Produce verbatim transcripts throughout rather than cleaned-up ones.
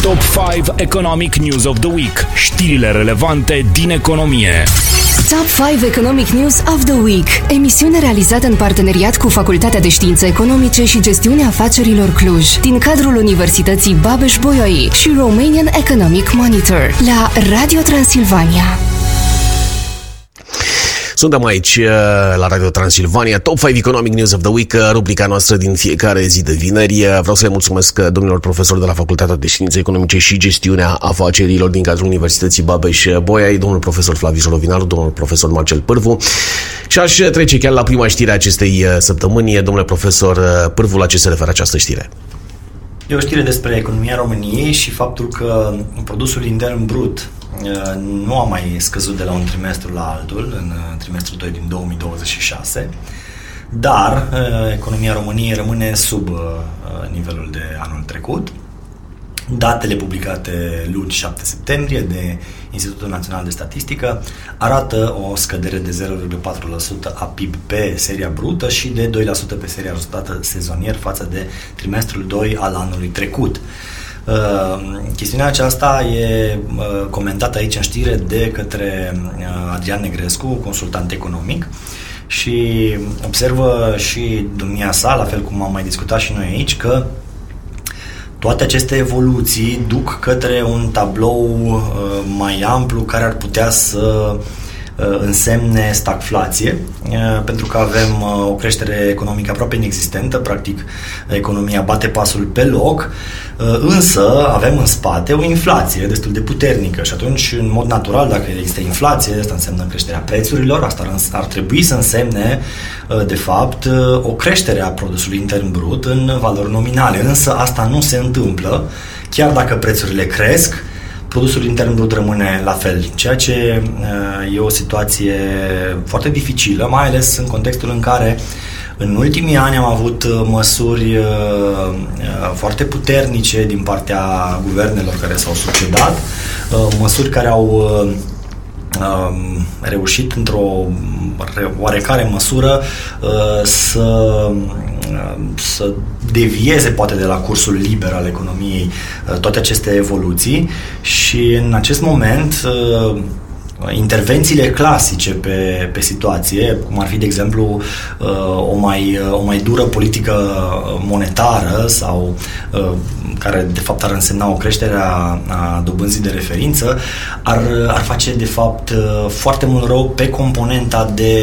Top cinci Economic News of the Week. Știrile relevante din economie. Top cinci Economic News of the Week. Emisiune realizată în parteneriat cu Facultatea de Științe Economice și Gestiunea Afacerilor Cluj, din cadrul Universității Babeș-Bolyai și Romanian Economic Monitor, la Radio Transilvania. Suntem aici la Radio Transilvania, Top cinci Economic News of the Week, rubrica noastră din fiecare zi de vineri. Vreau să le mulțumesc domnilor profesori de la Facultatea de Științe Economice și Gestiunea Afacerilor din cadrul Universității Babeș-Bolyai, domnul profesor Flaviu Solovinaru, domnul profesor Marcel Pârvu. Și aș trece chiar la prima știre a acestei săptămâni. Domnule profesor Pârvu, la ce se referă această știre? E o știre despre economia României și faptul că produsul intern brut nu a mai scăzut de la un trimestru la altul, în trimestrul doi din două mii douăzeci și șase, dar economia României rămâne sub nivelul de anul trecut. Datele publicate luni șapte septembrie de Institutul Național de Statistică arată o scădere de zero virgulă patru la sută a P I B pe seria brută și de doi la sută pe seria rezultată sezonier față de trimestrul doi al anului trecut. Uh, chestiunea aceasta e uh, comentată aici în știre de către uh, Adrian Negrescu, consultant economic, și observă și domnia sa, la fel cum am mai discutat și noi aici, că toate aceste evoluții duc către un tablou uh, mai amplu care ar putea să uh, însemne stagflație, uh, pentru că avem uh, o creștere economică aproape inexistentă, practic economia bate pasul pe loc, uh, însă avem în spate o inflație destul de puternică și atunci, în mod natural, dacă există inflație, asta înseamnă creșterea prețurilor, asta ar, ar trebui să însemne uh, de fapt uh, o creștere a produsului intern brut în valori nominale, însă asta nu se întâmplă, chiar dacă prețurile cresc, produsul intern brut rămâne la fel, ceea ce uh, e o situație foarte dificilă, mai ales în contextul în care în ultimii ani am avut măsuri uh, foarte puternice din partea guvernelor care s-au succedat, uh, măsuri care au uh, uh, reușit într-o oarecare măsură uh, să, uh, să devieze poate de la cursul liber al economiei uh, toate aceste evoluții și în acest moment uh, intervențiile clasice pe, pe situație, cum ar fi, de exemplu, o mai, o mai dură politică monetară sau care, de fapt, ar însemna o creștere a, a dobânzii de referință, ar, ar face, de fapt, foarte mult rău pe componenta de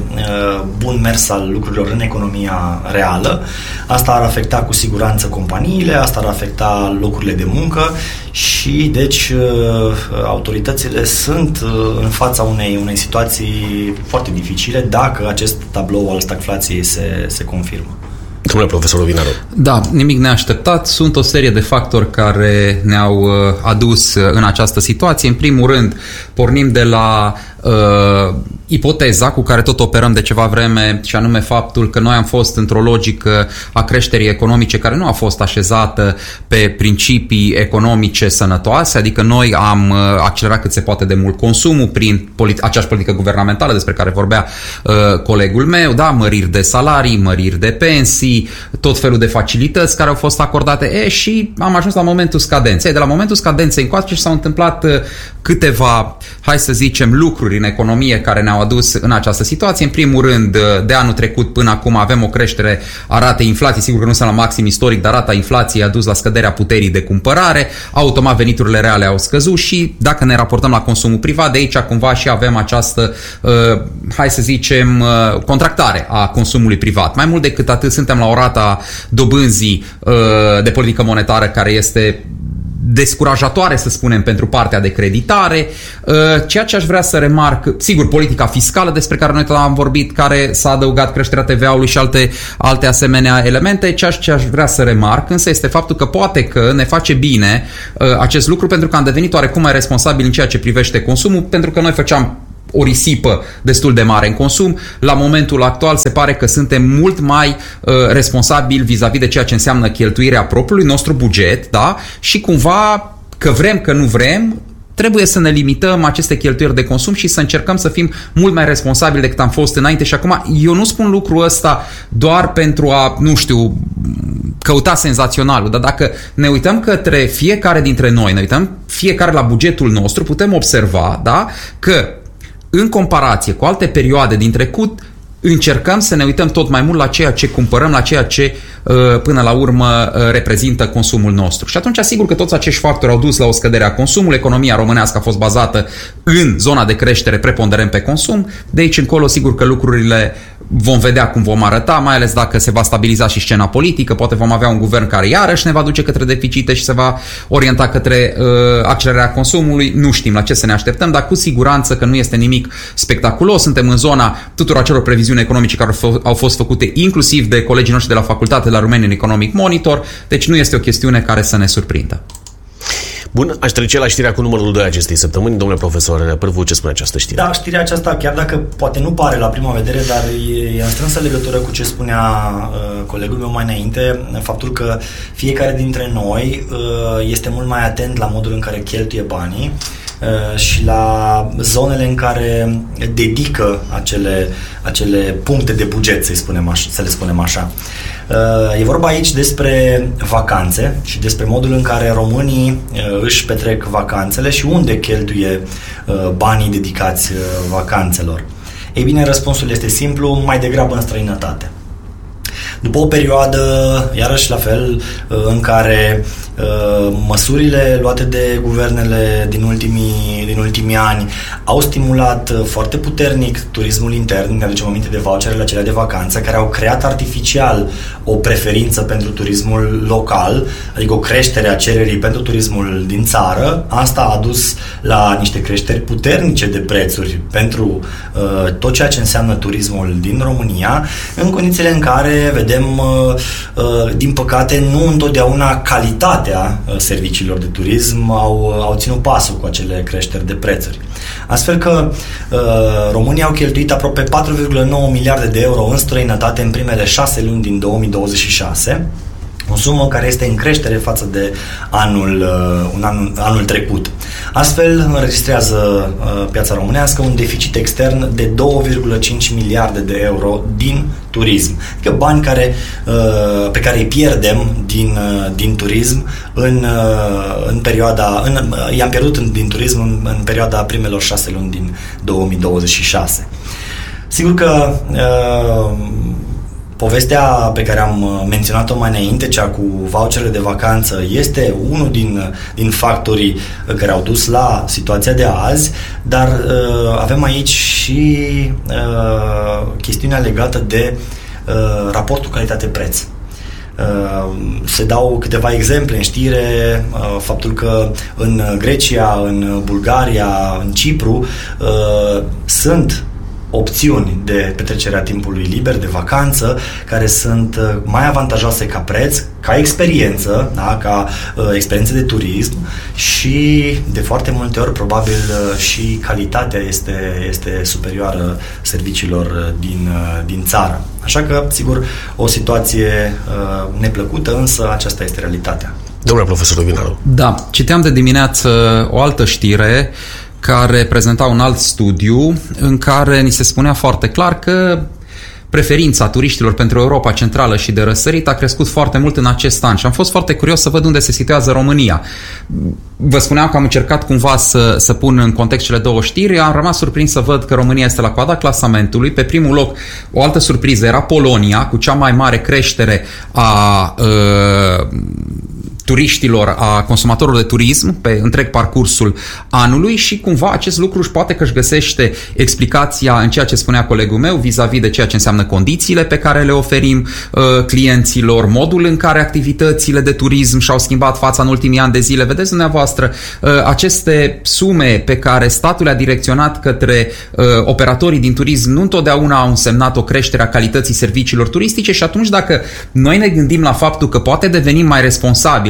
bun mers al lucrurilor în economia reală. Asta ar afecta cu siguranță companiile, asta ar afecta locurile de muncă și, deci, autoritățile sunt în fața unei, unei situații foarte dificile dacă acest tablou al stagflației se, se confirmă. Domnule profesor Vinaru. Da, nimic neașteptat. Sunt o serie de factori care ne-au adus în această situație. În primul rând, pornim de la uh, ipoteza cu care tot operăm de ceva vreme, și anume faptul că noi am fost într-o logică a creșterii economice care nu a fost așezată pe principii economice sănătoase, adică noi am uh, accelerat cât se poate de mult consumul prin politi- aceeași politică guvernamentală despre care vorbea uh, colegul meu, da, măriri de salarii, măriri de pensii, tot felul de facilități care au fost acordate, e, și am ajuns la momentul scadenței. De la momentul scadenței încoace s-au întâmplat uh, câteva, hai să zicem, lucruri în economie care ne-au adus în această situație. În primul rând, de anul trecut până acum avem o creștere a ratei inflației, sigur că nu sunt la maxim istoric, dar rata inflației a dus la scăderea puterii de cumpărare, automat veniturile reale au scăzut și dacă ne raportăm la consumul privat, de aici cumva și avem această, uh, hai să zicem, uh, contractare a consumului privat. Mai mult decât atât, suntem la o rată a dobânzii uh, de politică monetară care este descurajatoare, să spunem, pentru partea de creditare. Ceea ce aș vrea să remarc, sigur, politica fiscală despre care noi tot am vorbit, care s-a adăugat creșterea T V A-ului și alte, alte asemenea elemente. Ceea ce aș vrea să remarc însă este faptul că poate că ne face bine acest lucru pentru că am devenit oarecum mai responsabili în ceea ce privește consumul, pentru că noi făceam o risipă destul de mare în consum. La momentul actual se pare că suntem mult mai uh, responsabili vis-a-vis de ceea ce înseamnă cheltuirea propriului nostru buget, da? Și cumva, că vrem, că nu vrem, trebuie să ne limităm aceste cheltuieli de consum și să încercăm să fim mult mai responsabili decât am fost înainte. Și acum eu nu spun lucrul ăsta doar pentru a, nu știu, căuta senzaționalul, dar dacă ne uităm către fiecare dintre noi, ne uităm fiecare la bugetul nostru, putem observa, da, că în comparație cu alte perioade din trecut, încercăm să ne uităm tot mai mult la ceea ce cumpărăm, la ceea ce până la urmă reprezintă consumul nostru. Și atunci, sigur că toți acești factori au dus la o scădere a consumului. Economia românească a fost bazată în zona de creștere preponderent pe consum. De aici încolo, sigur că lucrurile vom vedea cum vom arăta, mai ales dacă se va stabiliza și scena politică. Poate vom avea un guvern care iarăși ne va duce către deficite și se va orienta către uh, accelerarea consumului. Nu știm la ce să ne așteptăm, dar cu siguranță că nu este nimic spectaculos. Suntem în zona tuturor acelor previziuni economice care au fost făcute inclusiv de colegii noștri de la facultate, la Romanian Economic Monitor, deci nu este o chestiune care să ne surprindă. Bun, aș trece la știrea cu numărul doi acestei săptămâni. Domnule profesor Pârvu, ce spune această știre? Da, știrea aceasta, chiar dacă poate nu pare la prima vedere, dar e în strânsă legătură cu ce spunea uh, colegul meu mai înainte, faptul că fiecare dintre noi uh, este mult mai atent la modul în care cheltuie banii uh, și la zonele în care dedică acele, acele puncte de buget, să-i spunem așa, să le spunem așa. E vorba aici despre vacanțe și despre modul în care românii își petrec vacanțele și unde cheltuie banii dedicați vacanțelor. Ei bine, răspunsul este simplu, mai degrabă în străinătate. După o perioadă, iarăși la fel, în care măsurile luate de guvernele din ultimii, din ultimii ani au stimulat foarte puternic turismul intern, ne aducem aminte de voucherele acelea de vacanță, care au creat artificial o preferință pentru turismul local, adică o creștere a cererii pentru turismul din țară. Asta a dus la niște creșteri puternice de prețuri pentru uh, tot ceea ce înseamnă turismul din România, în condițiile în care vedem, uh, uh, din păcate, nu întotdeauna calitatea serviciilor de turism au, au ținut pasul cu acele creșteri de prețuri. Astfel că uh, România au cheltuit aproape patru virgulă nouă miliarde de euro în străinătate în primele șase luni din două mii douăzeci și șase, o sumă care este în creștere față de anul, uh, un anul, anul trecut. Astfel înregistrează uh, piața românească un deficit extern de două virgulă cinci miliarde de euro din turism. Adică bani care, uh, pe care îi pierdem din, uh, din turism în, uh, în perioada, în, uh, i-am pierdut în, din turism în, în perioada primelor șase luni din două mii douăzeci și șase. Sigur că uh, povestea pe care am menționat-o mai înainte, cea cu voucherele de vacanță, este unul din, din factorii care au dus la situația de azi, dar uh, avem aici și uh, chestiunea legată de uh, raportul calitate-preț. Uh, se dau câteva exemple în știre, uh, faptul că în Grecia, în Bulgaria, în Cipru uh, sunt opțiuni de petrecere a timpului liber, de vacanță, care sunt mai avantajoase ca preț, ca experiență, da? ca uh, experiență de turism și de foarte multe ori probabil uh, și calitatea este, este superioară serviciilor din, uh, din țară. Așa că, sigur, o situație uh, neplăcută, însă aceasta este realitatea. Domnule profesor Vinaru. Da, citeam de dimineață o altă știre care prezenta un alt studiu în care ni se spunea foarte clar că preferința turiștilor pentru Europa Centrală și de răsărit a crescut foarte mult în acest an și am fost foarte curios să văd unde se situează România. Vă spuneam că am încercat cumva să, să pun în context cele două știri, am rămas surprins să văd că România este la coada clasamentului. Pe primul loc, o altă surpriză era Polonia, cu cea mai mare creștere a uh, turiștilor, a consumatorilor de turism pe întreg parcursul anului și cumva acest lucru își poate că își găsește explicația în ceea ce spunea colegul meu vis-a-vis de ceea ce înseamnă condițiile pe care le oferim uh, clienților, modul în care activitățile de turism și-au schimbat fața în ultimii ani de zile. Vedeți dumneavoastră, uh, aceste sume pe care statul le-a direcționat către uh, operatorii din turism nu întotdeauna au însemnat o creștere a calității serviciilor turistice și atunci dacă noi ne gândim la faptul că poate devenim mai responsabili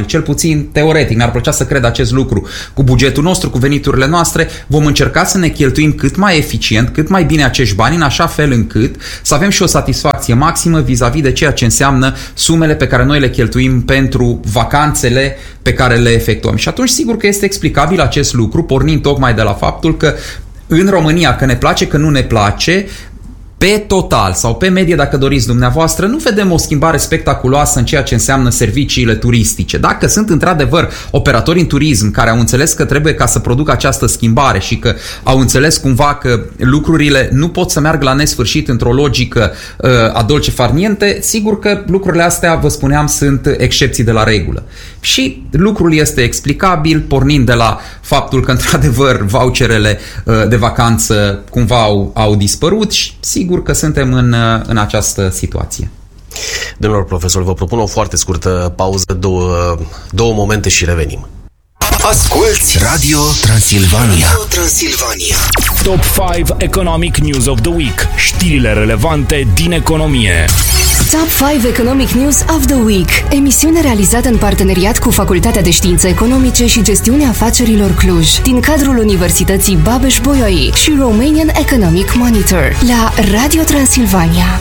probabil, cel puțin teoretic, mi-ar plăcea să cred acest lucru, cu bugetul nostru, cu veniturile noastre, vom încerca să ne cheltuim cât mai eficient, cât mai bine acești bani, în așa fel încât să avem și o satisfacție maximă vis-a-vis de ceea ce înseamnă sumele pe care noi le cheltuim pentru vacanțele pe care le efectuăm. Și atunci sigur că este explicabil acest lucru, pornind tocmai de la faptul că în România, că ne place, că nu ne place, pe total sau pe medie, dacă doriți dumneavoastră, nu vedem o schimbare spectaculoasă în ceea ce înseamnă serviciile turistice. Dacă sunt într-adevăr operatori în turism care au înțeles că trebuie ca să producă această schimbare și că au înțeles cumva că lucrurile nu pot să meargă la nesfârșit într-o logică uh, a dolce far niente, sigur că lucrurile astea, vă spuneam, sunt excepții de la regulă. Și lucrul este explicabil pornind de la faptul că într-adevăr voucherele uh, de vacanță cumva au, au dispărut și sigur că suntem în, în această situație. Domnilor profesor, vă propun o foarte scurtă pauză, două, două momente și revenim. Asculți Radio Transilvania. Radio Transilvania. Top cinci Economic News of the Week. Știrile relevante din economie. Top cinci Economic News of the Week. Emisiune realizată în parteneriat cu Facultatea de Științe Economice și Gestiunea Afacerilor Cluj, din cadrul Universității Babeș-Bolyai și Romanian Economic Monitor, la Radio Transilvania.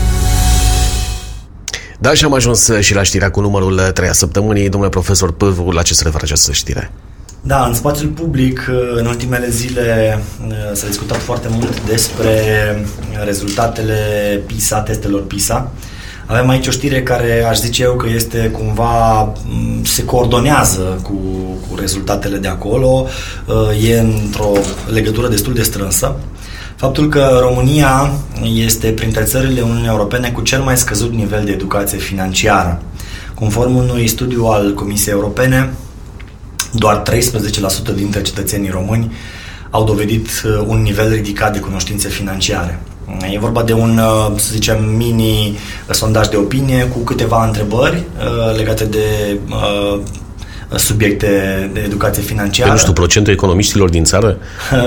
Da, și am ajuns și la știrea cu numărul trei a săptămânii. Domnule profesor Pârvu, la ce se referă această știre? Da, în spațiul public, în ultimele zile s-a discutat foarte mult despre rezultatele PISA, testelor PISA. Avem aici o știre care aș zice eu că este cumva, se coordonează cu, cu rezultatele de acolo, e într-o legătură destul de strânsă. Faptul că România este printre țările Uniunii Europene cu cel mai scăzut nivel de educație financiară. Conform unui studiu al Comisiei Europene, doar treisprezece la sută dintre cetățenii români au dovedit un nivel ridicat de cunoștințe financiare. E vorba de un, să zicem, mini sondaj de opinie cu câteva întrebări legate de subiecte de educație financiară. Nu știu, procentul economiștilor din țară?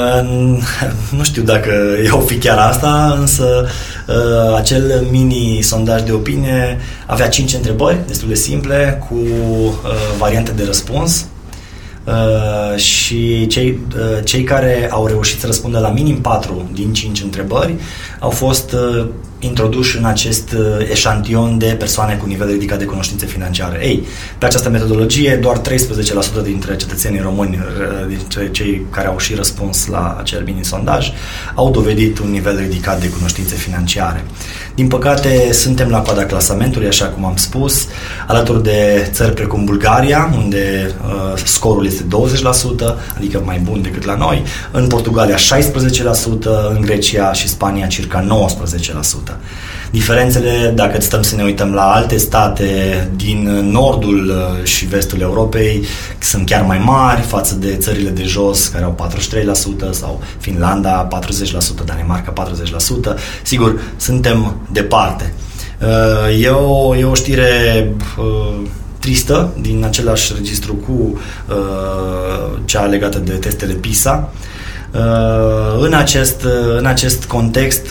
Nu știu dacă eu fi chiar asta, însă acel mini sondaj de opinie avea cinci întrebări destul de simple cu variante de răspuns. Uh, și cei, uh, cei care au reușit să răspundă la minim patru din cinci întrebări au fost uh, introduși în acest uh, eșantion de persoane cu nivel ridicat de cunoștințe financiare. Ei, pe această metodologie, doar treisprezece la sută dintre cetățenii români, uh, dintre cei care au și răspuns la acel mini-sondaj, au dovedit un nivel ridicat de cunoștințe financiare. Din păcate, suntem la coada clasamentului, așa cum am spus, alături de țări precum Bulgaria, unde uh, scorul este douăzeci la sută, adică mai bun decât la noi, în Portugalia șaisprezece la sută, în Grecia și Spania circa nouăsprezece la sută. Diferențele, dacă stăm să ne uităm la alte state din nordul și vestul Europei, sunt chiar mai mari față de țările de jos, care au patruzeci și trei la sută, sau Finlanda patruzeci la sută, Danemarca patruzeci la sută. Sigur, suntem departe. E o, e o știre tristă, din același registru cu cea legată de testele PISA. În acest, în acest context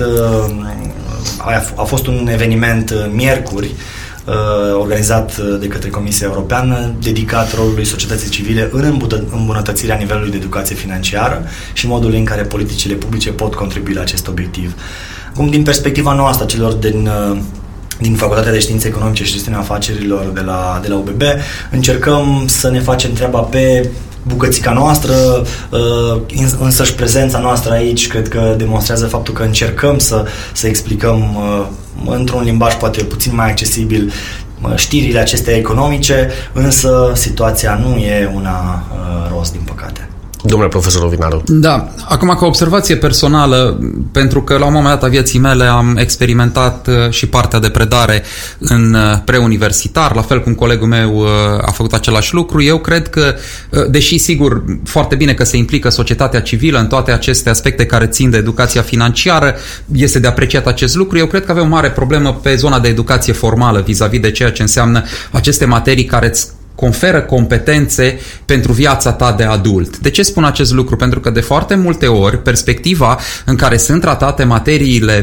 a fost un eveniment miercuri organizat de către Comisia Europeană, dedicat rolului societății civile în îmbunătățirea nivelului de educație financiară și modul în care politicile publice pot contribui la acest obiectiv. Acum, din perspectiva noastră, celor din din Facultatea de Științe Economice și Gestiunea Afacerilor de la, de la U B B, încercăm să ne facem treaba pe bucățica noastră, însăși prezența noastră aici cred că demonstrează faptul că încercăm să, să explicăm într-un limbaj poate puțin mai accesibil știrile acestea economice, însă situația nu e una roz, din păcate. Domnule profesor Rovinaru. Da, acum ca observație personală, pentru că la un moment dat a vieții mele am experimentat și partea de predare în preuniversitar, la fel cum colegul meu a făcut același lucru, eu cred că, deși sigur foarte bine că se implică societatea civilă în toate aceste aspecte care țin de educația financiară, este de apreciat acest lucru, eu cred că avem o mare problemă pe zona de educație formală vis-a-vis de ceea ce înseamnă aceste materii care îți conferă competențe pentru viața ta de adult. De ce spun acest lucru? Pentru că de foarte multe ori perspectiva în care sunt tratate materiile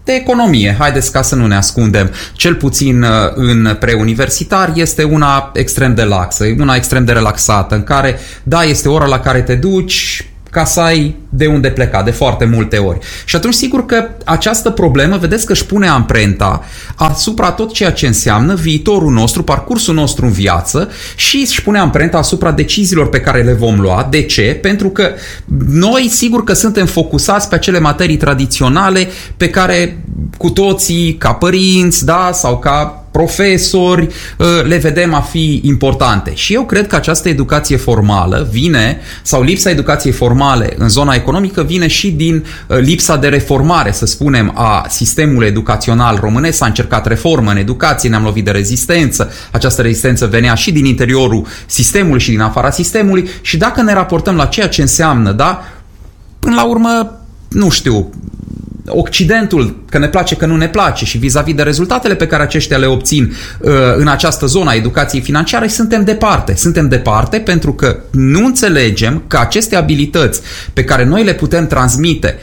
de economie, haideți ca să nu ne ascundem, cel puțin în preuniversitar, este una extrem de laxă, una extrem de relaxată, în care, da, este ora la care te duci ca să ai de unde pleca, de foarte multe ori. Și atunci, sigur că această problemă, vedeți că își pune amprenta asupra tot ceea ce înseamnă viitorul nostru, parcursul nostru în viață și își pune amprenta asupra deciziilor pe care le vom lua. De ce? Pentru că noi, sigur că suntem focusați pe acele materii tradiționale pe care cu toții, ca părinți, da, sau ca profesori, le vedem a fi importante. Și eu cred că această educație formală vine, sau lipsa educației formale în zona economică vine și din lipsa de reformare, să spunem, a sistemului educațional românesc. S-a încercat reformă în educație, ne-am lovit de rezistență. Această rezistență venea și din interiorul sistemului și din afara sistemului. Și dacă ne raportăm la ceea ce înseamnă, da, până la urmă, nu știu, Occidentul, că ne place, că nu ne place, și vis-a-vis de rezultatele pe care aceștia le obțin uh, în această zonă a educației financiare, suntem departe. Suntem departe pentru că nu înțelegem că aceste abilități pe care noi le putem transmite,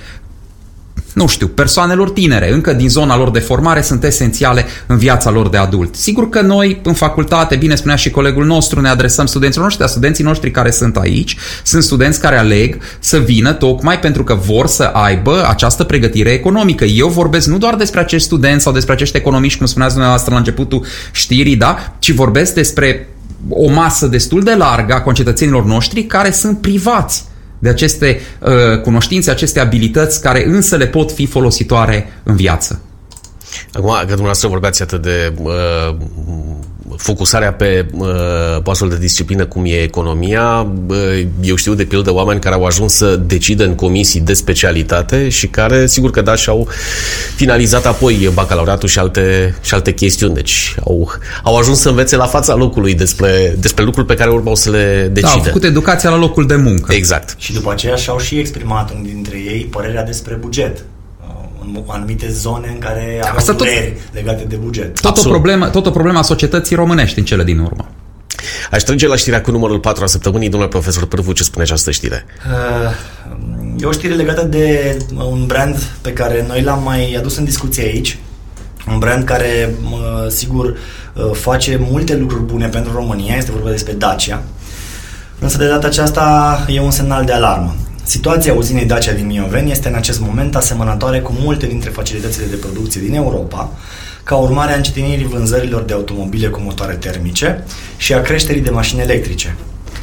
nu știu, persoanelor tinere, încă din zona lor de formare, sunt esențiale în viața lor de adult. Sigur că noi, în facultate, bine spunea și colegul nostru, ne adresăm studenților noștri, dar studenții noștri care sunt aici sunt studenți care aleg să vină tocmai pentru că vor să aibă această pregătire economică. Eu vorbesc nu doar despre acești studenți sau despre acești economiști, cum spuneați dumneavoastră la începutul știrii, da, ci vorbesc despre o masă destul de largă a concetățenilor noștri care sunt privați de aceste uh, cunoștințe, aceste abilități care însă le pot fi folositoare în viață. Acum, că dumneavoastră vorbeați atât de uh, focusarea pe uh, pasul de disciplină cum e economia, uh, eu știu de pildă oameni care au ajuns să decidă în comisii de specialitate și care, sigur că da, și-au finalizat apoi bacalaureatul și alte, și alte chestiuni. Deci au, au ajuns să învețe la fața locului despre, despre lucruri pe care urmau să le decidă. Da, au făcut educația la locul de muncă. Exact. Și după aceea și-au și exprimat unul dintre ei părerea despre buget. În anumite zone în care au dureri legate de buget. Tot o, problemă, tot o problemă a societății românești în cele din urmă. Aș trece la știrea cu numărul patru a săptămânii. Domnule profesor Pârvu, ce spune această știre? E o știre legată de un brand pe care noi l-am mai adus în discuție aici. Un brand care, sigur, face multe lucruri bune pentru România. Este vorba despre Dacia. Însă de data aceasta e un semnal de alarmă. Situația uzinei Dacia din Mioveni este în acest moment asemănătoare cu multe dintre facilitățile de producție din Europa, ca urmare a încetinirii vânzărilor de automobile cu motoare termice și a creșterii de mașini electrice.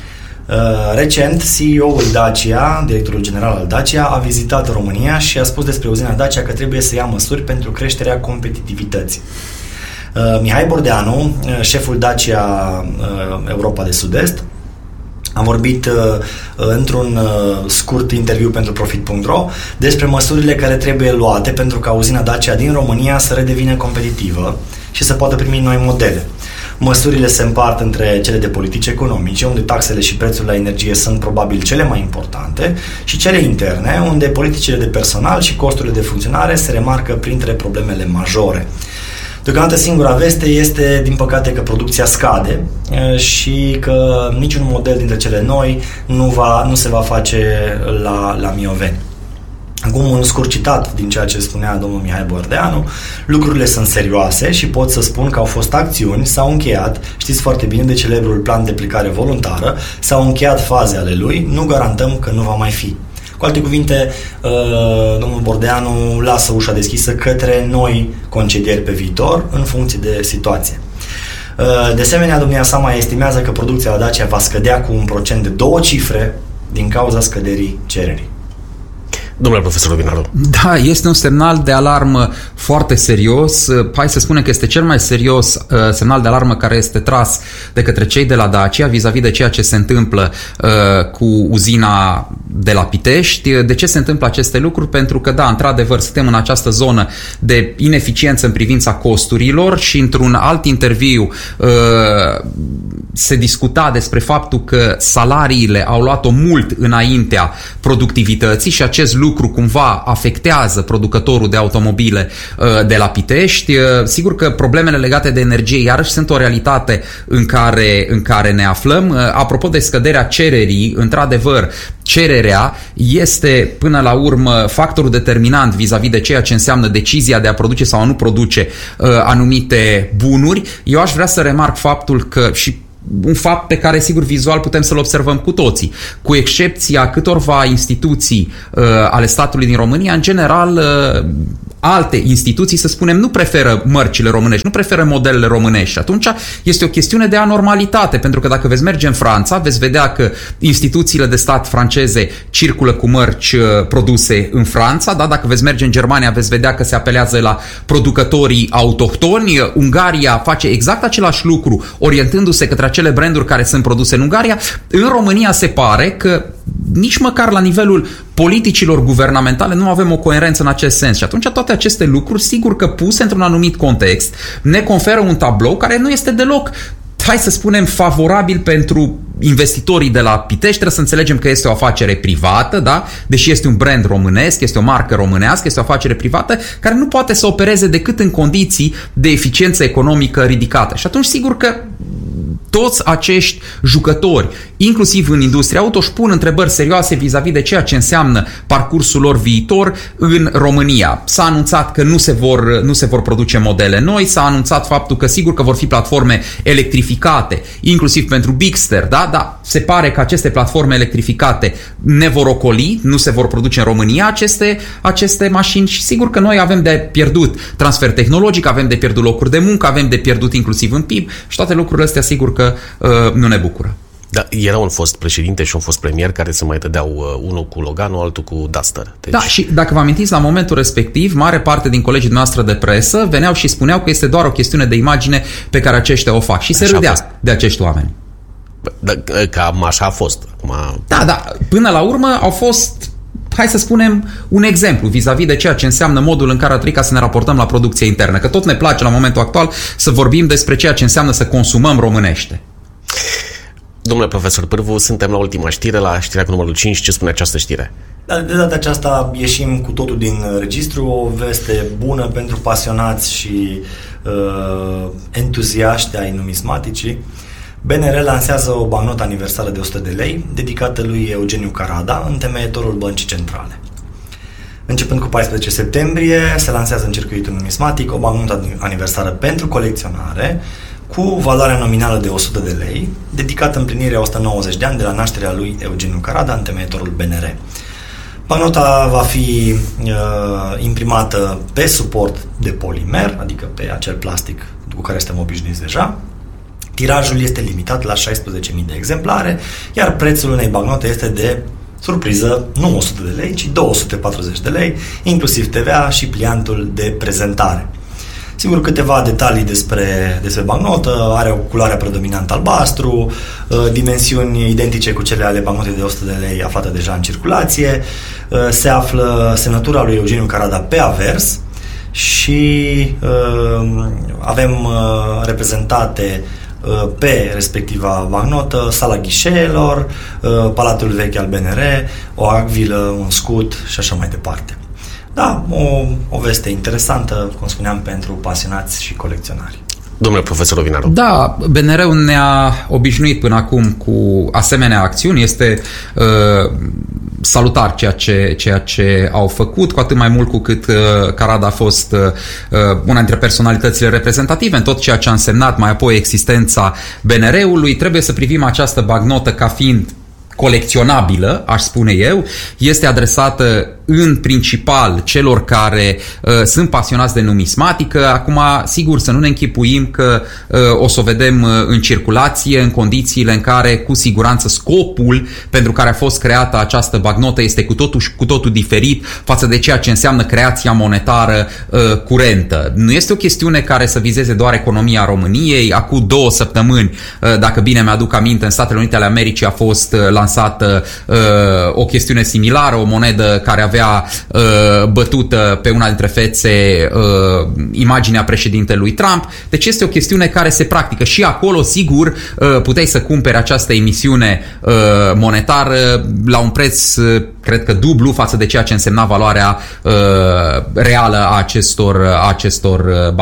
Recent, C E O-ul Dacia, directorul general al Dacia, a vizitat România și a spus despre uzina Dacia că trebuie să ia măsuri pentru creșterea competitivității. Mihai Bordeanu, șeful Dacia Europa de Sud-Est, am vorbit uh, într-un uh, scurt interviu pentru Profit punct ro despre măsurile care trebuie luate pentru ca uzina Dacia din România să redevină competitivă și să poată primi noi modele. Măsurile se împart între cele de politici economice, unde taxele și prețul la energie sunt probabil cele mai importante, și cele interne, unde politicile de personal și costurile de funcționare se remarcă printre problemele majore. Deocamdată singura veste este, din păcate, că producția scade și că niciun model dintre cele noi nu, va, nu se va face la, la Mioveni. Acum, un scurt citat din ceea ce spunea domnul Mihai Bordeanu: lucrurile sunt serioase și pot să spun că au fost acțiuni, s-au încheiat, știți foarte bine de celebrul plan de plecare voluntară, s-au încheiat faze ale lui, nu garantăm că nu va mai fi. Cu alte cuvinte, domnul Bordeanu lasă ușa deschisă către noi concedieri pe viitor, în funcție de situație. De asemenea, domnia sa mai estimează că producția la Dacia va scădea cu un procent de două cifre din cauza scăderii cererii. Domnule profesor Robinaru. Da, este un semnal de alarmă foarte serios. Hai să spunem că este cel mai serios uh, semnal de alarmă care este tras de către cei de la Dacia vis-a-vis de ceea ce se întâmplă uh, cu uzina de la Pitești. De ce se întâmplă aceste lucruri? Pentru că, da, într-adevăr, suntem în această zonă de ineficiență în privința costurilor și într-un alt interviu uh, se discuta despre faptul că salariile au luat-o mult înaintea productivității și acest lucru lucru cumva afectează producătorul de automobile uh, de la Pitești. Uh, sigur că problemele legate de energie iarăși sunt o realitate în care, în care ne aflăm. Uh, apropo de scăderea cererii, într-adevăr, cererea este până la urmă factorul determinant vis-a-vis de ceea ce înseamnă decizia de a produce sau a nu produce uh, anumite bunuri. Eu aș vrea să remarc faptul că și un fapt pe care sigur vizual putem să-l observăm cu toții, cu excepția câtorva instituții uh, ale statului din România, în general uh, alte instituții, să spunem, nu preferă mărcile românești, nu preferă modelele românești și atunci este o chestiune de anormalitate, pentru că dacă veți merge în Franța, veți vedea că instituțiile de stat franceze circulă cu mărci uh, produse în Franța, da? Dacă veți merge în Germania, veți vedea că se apelează la producătorii autohtoni. Ungaria face exact același lucru, orientându-se către acele branduri care sunt produse în Ungaria. În România se pare că nici măcar la nivelul politicilor guvernamentale nu avem o coerență în acest sens. Și atunci toate aceste lucruri, sigur că puse într-un anumit context, ne conferă un tablou care nu este deloc, hai să spunem, favorabil pentru investitorii de la Pitești. Trebuie să înțelegem că este o afacere privată, da? Deși este un brand românesc, este o marcă românească, este o afacere privată care nu poate să opereze decât în condiții de eficiență economică ridicată. Și atunci sigur că toți acești jucători, inclusiv în industria auto, își pun întrebări serioase vis-a-vis de ceea ce înseamnă parcursul lor viitor în România. S-a anunțat că nu se vor, nu se vor produce modele noi, s-a anunțat faptul că sigur că vor fi platforme electrificate, inclusiv pentru Bigster, da? Dar se pare că aceste platforme electrificate ne vor ocoli, nu se vor produce în România aceste, aceste mașini și sigur că noi avem de pierdut transfer tehnologic, avem de pierdut locuri de muncă, avem de pierdut inclusiv în P I B și toate lucrurile astea sigur că uh, nu ne bucură. Da, era un fost președinte și un fost premier care se mai dădeau uh, unul cu Loganul, altul cu Duster. Deci... Da, și dacă vă amintiți, la momentul respectiv, mare parte din colegii noastre de presă veneau și spuneau că este doar o chestiune de imagine pe care aceștia o fac și se râdea de acești oameni. Da, cam așa a fost. Acum... Da, da, până la urmă au fost, hai să spunem, un exemplu vis-a-vis de ceea ce înseamnă modul în care ar trebui ca să ne raportăm la producția internă. Că tot ne place la momentul actual să vorbim despre ceea ce înseamnă să consumăm românește. Domnule profesor Pârvu, suntem la ultima știre, la știrea cu numărul cinci. Ce spune această știre? De data aceasta ieșim cu totul din registru, o veste bună pentru pasionați și uh, entuziaști ai numismaticii. B N R lansează o bancnotă aniversară de o sută de lei, dedicată lui Eugeniu Carada, întemeietorul Băncii Centrale. Începând cu paisprezece septembrie, se lansează în circuitul numismatic o bancnotă aniversară pentru colecționare, cu valoarea nominală de o sută de lei, dedicată împlinirea o sută nouăzeci de ani de la nașterea lui Eugeniu Carada, întemeietorul B N R. Bancnota va fi uh, imprimată pe suport de polimer, adică pe acel plastic cu care suntem obișnuiți deja. Tirajul este limitat la șaisprezece mii de exemplare, iar prețul unei bancnote este de, surpriză, nu o sută de lei, ci două sute patruzeci de lei, inclusiv T V A și pliantul de prezentare. Sigur, câteva detalii despre, despre bancnotă: are o culoare predominantă albastru, dimensiuni identice cu cele ale bancnotei de o sută de lei aflată deja în circulație, se află semnătura lui Eugeniu Carada pe avers și avem reprezentate pe respectiva bancnotă sala ghișeelor, Palatul Vechi al B N R, o acvilă, un scut și așa mai departe. Da, o, o veste interesantă, cum spuneam, pentru pasionați și colecționari. Domnule profesor Ovinaru. Da, B N R-ul ne-a obișnuit până acum cu asemenea acțiuni. Este uh, salutar ceea ce, ceea ce au făcut, cu atât mai mult cu cât uh, Carada a fost uh, una dintre personalitățile reprezentative în tot ceea ce a însemnat mai apoi existența B N R-ului. Trebuie să privim această bancnotă ca fiind colecționabilă, aș spune eu. Este adresată în principal celor care uh, sunt pasionați de numismatică. Acum, sigur, să nu ne închipuim că uh, o să o vedem uh, în circulație în condițiile în care, cu siguranță, scopul pentru care a fost creată această bancnotă este cu totul, cu totul diferit față de ceea ce înseamnă creația monetară uh, curentă. Nu este o chestiune care să vizeze doar economia României. Acum două săptămâni, uh, dacă bine mi-aduc aminte, în Statele Unite ale Americii a fost uh, lansată uh, o chestiune similară, o monedă care avea uh, bătută pe una dintre fețe uh, imaginea președintelui Trump. Deci este o chestiune care se practică și acolo, sigur, uh, puteai să cumperi această emisiune uh, monetară la un preț, uh, cred că dublu față de ceea ce însemna valoarea uh, reală a acestor, a acestor uh, bani.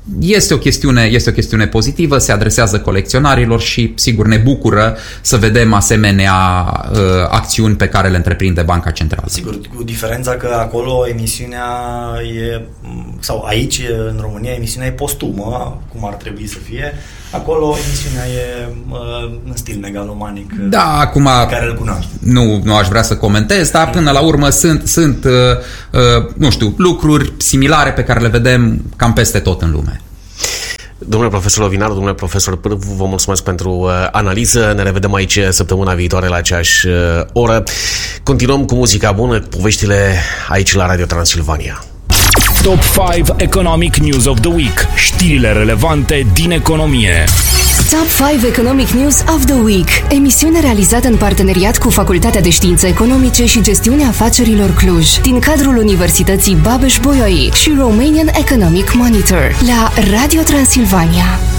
Este o chestiune, este o chestiune pozitivă, se adresează colecționarilor și, sigur, ne bucură să vedem asemenea uh, acțiuni pe care le întreprinde Banca Centrală. Sigur, cu diferența că acolo emisiunea e, sau aici, în România, emisiunea e postumă, cum ar trebui să fie. Acolo emisiunea e uh, în stil megalomanic, da, acum, care îl cunoaște. Nu, nu aș vrea să comentez, dar până la urmă sunt, sunt uh, uh, nu știu, lucruri similare pe care le vedem cam peste tot în lume. Domnule profesor Ovinaru, domnule profesor Pârvu, vă mulțumesc pentru uh, analiză. Ne revedem aici săptămâna viitoare la aceeași uh, oră. Continuăm cu muzica bună, cu poveștile aici la Radio Transilvania. Top cinci Economic News of the Week. Știrile relevante din economie. Top cinci Economic News of the Week. Emisiune realizată în parteneriat cu Facultatea de Științe Economice și Gestiunea Afacerilor Cluj, din cadrul Universității Babeș-Bolyai și Romanian Economic Monitor, la Radio Transilvania.